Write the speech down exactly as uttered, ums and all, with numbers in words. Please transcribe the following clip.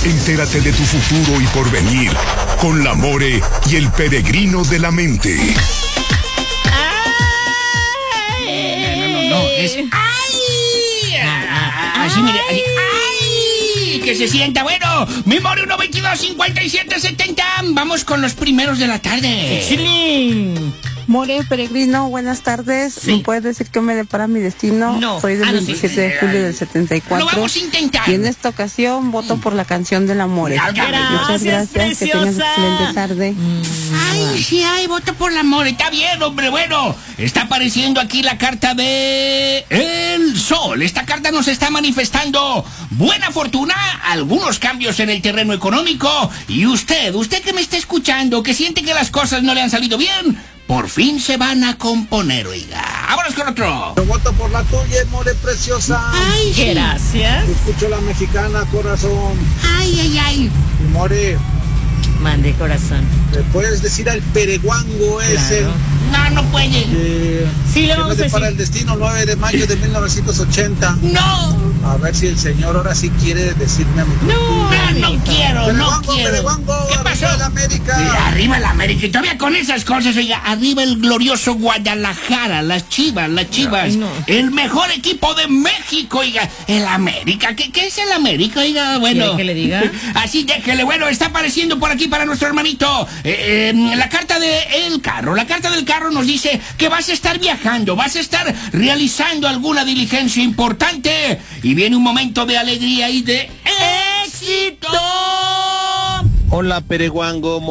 Entérate de tu futuro y porvenir con la More y el peregrino de la mente. Ay. No, no, no, no, es ¡ay! Así, mire, así, ¡ay! Que se sienta, bueno, mi More uno veintidós cincuenta y siete setenta. Vamos con los primeros de la tarde. ¡Excelente! More, peregrino, buenas tardes. Sí. ¿Me puedes decir qué me depara mi destino? No. Soy del Ah, no, sí. veintisiete de julio del setenta y cuatro. Lo vamos a intentar. Y en esta ocasión voto por la canción del Amore. Gracias, Muchas gracias. Que tengas preciosa. excelente tarde. Ay, sí, ay, voto por la More. Está bien, hombre, bueno. Está apareciendo aquí la carta de El Sol. Esta carta nos está manifestando buena fortuna, algunos cambios en el terreno económico. Y usted, usted que me está escuchando, que siente que las cosas no le han salido bien, por fin se van a componer, oiga. Vámonos con otro. Yo voto por la tuya, More preciosa. Ay, sí. Gracias. Escucho la mexicana, corazón. Ay, ay, ay. Y More, Mande corazón. ¿me puedes decir al pereguango ese? Claro. No, no puede. Que, Sí, le que vamos me a depara decir. el destino nueve de mayo de mil novecientos ochenta. No. A ver si el señor ahora sí quiere decirme a mi No, No, no amiguito. quiero, no Pereguango, quiero. pereguango, ¿Qué pasó? arriba la América. Eh, arriba la América. Y todavía con esas cosas, oiga, arriba el glorioso Guadalajara, las Chivas, las Chivas. Ay, no. El mejor equipo de México, oiga. El América. ¿Qué, qué es el América, oiga? Bueno. ¿Quiere que le diga? Así déjele. Bueno, está apareciendo por aquí para nuestro hermanito eh, eh, la carta de el carro. La carta del carro nos dice que vas a estar viajando, vas a estar realizando alguna diligencia importante y viene un momento de alegría y de éxito. Hola, pereguango.